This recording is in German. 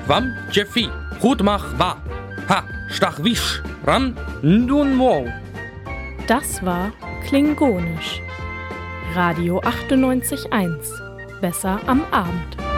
Wam Jeffi, Hutmach Wa, Ha, Stachwisch, Ram, Ndun Mo. Das war Klingonisch. Radio 98.1. Besser am Abend.